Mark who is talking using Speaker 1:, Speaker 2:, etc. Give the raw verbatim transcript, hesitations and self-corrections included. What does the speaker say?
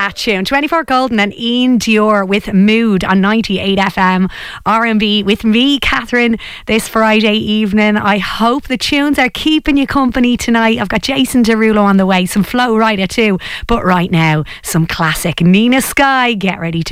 Speaker 1: that tune. twenty-four Golden and Ian Dior with Mood on ninety-eight F M R and B with me, Catherine, this Friday evening. I hope the tunes are keeping you company tonight. I've got Jason Derulo on the way, some Flow Rider too. But right now, some classic Nina Sky. Get ready to